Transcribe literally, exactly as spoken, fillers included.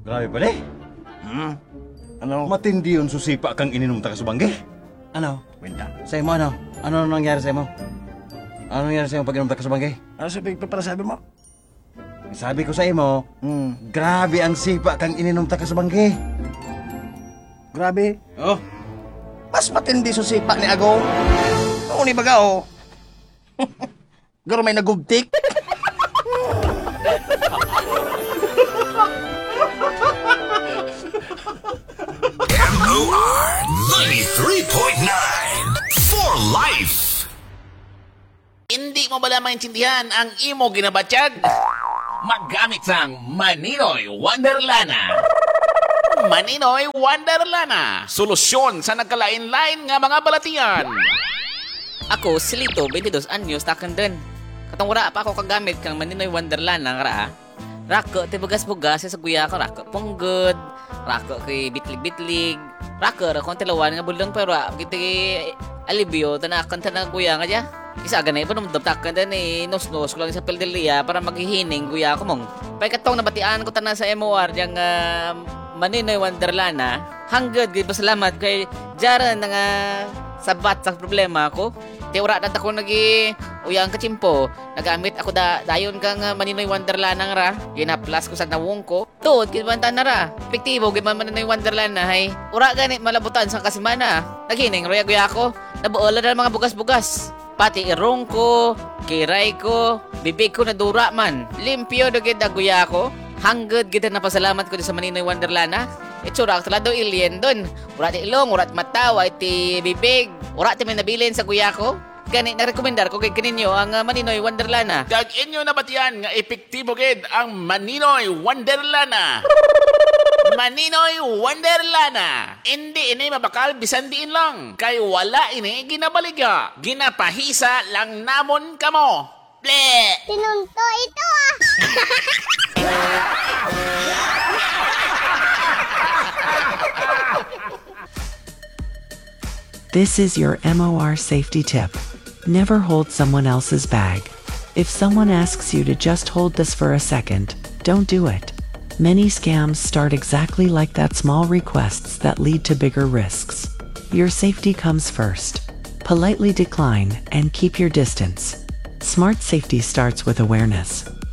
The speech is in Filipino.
Grabe pala eh. Hmm? Ano? Matindi yun susipa kang ininom ta kasubangge. Ano? Kwenta. Sa'yo mo ano? Ano nangyari sa'yo mo? Ano nangyari sa'yo pag inom ka sa bangkay? Ano sabi pa para sabi mo? Sabi ko sa imo, Hmm. grabe ang sipa kang ininom ta ka sa bangkay. Grabe. Oh, Mas matindi sa sipa ni Agong. Ano ni baga oh? Garo may nagugtik. M O R ninety-three point nine for life. Hindi mo bala maintindihan ang imo ginabatyag? Maggamit sang Maninoy Wonderlana. Maninoy Wonderlana. Solusyon sa nagkalain-lain nga mga balatian. Ako, si Lito, twenty-two anyos, takan din. Katong wala pa ako kagamit kang Maninoy Wonderland ng raa. Rako, ti bugas-bugas sa guya ko, rako punggod, rako kay bitlig-bitlig, rako, rako ang tilawan nga bulong pero kiti alibyo, tanakan ta na guya nga dya. Isa ganay pa nung daptakan din eh, nos-nos ko lang sa pildelia para maghihining guya ko mong. Pay katong nabatian ko tanan sa M O R yung uh, Maninoy Wonderland na, hanggad, gid pasalamat kay Jaran nga sabat sa problema ko. Tiura na ako nagi uyang kachimpo. Nagamit ako da dayon kang uh, Maninoy Wonderland nang ra. Ginaplas ko sa nawong ko. Tuod kinbanta na ra. Epektibo gid man Maninoy Wonderland na hay. Ura gani malabutan sa kasimana. Naghining roya guya ako. Nabuola na mga bugas-bugas. Pati irong ko, kiray ko, bibig ko na dura man. Limpyo do gid guya ko. Hanggad gid na pasalamat ko sa Maninoy Wonderland na. Itsura ak talado alien don. Ura ti ilong, ura ti mataw, ti bibig. Ura ti may nabilin sa guya ko. Gani na-rekomendar ko kay kaninyo ang uh, Maninoy Wonderland na. Dag inyo nabatian nga epektibo gid ang Maninoy Wonderlana. Maninoy Wonderlana. Hindi ini mabakal bisan diin lang. Kay wala ini ginabaliga. Ginapahisa lang namon kamo. Ble! Tinunto ito ah! This is your M O R safety tip. Never hold someone else's bag. If someone asks you to just hold this for a second, don't do it. Many scams start exactly like that, small requests that lead to bigger risks. Your safety comes first. Politely decline and keep your distance. Smart safety starts with awareness.